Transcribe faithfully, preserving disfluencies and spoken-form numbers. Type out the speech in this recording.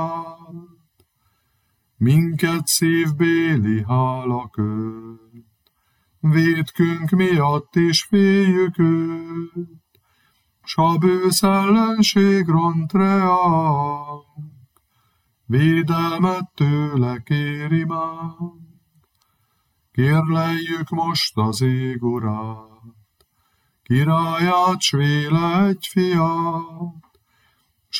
minket szívbéli hála köt. Vétkünk miatt is féljük őt, s a bősz ellenség ront reánk, védelmet tőle kéri már. Kérleljük most az ég urát, királyát, s véle egy fiát,